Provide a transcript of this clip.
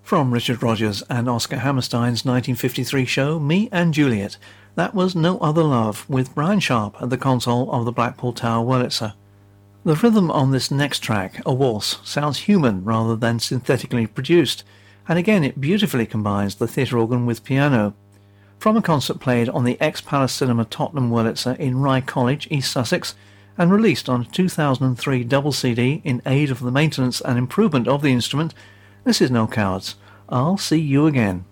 From Richard Rodgers and Oscar Hammerstein's 1953 show Me and Juliet, that was No Other Love, with Brian Sharp at the console of the Blackpool Tower Wurlitzer. The rhythm on this next track, a waltz, sounds human rather than synthetically produced, and again it beautifully combines the theatre organ with piano. From a concert played on the ex-Palace Cinema Tottenham Wurlitzer in Rye College, East Sussex, and released on a 2003 double CD in aid of the maintenance and improvement of the instrument, this is Noel Coward's I'll See You Again.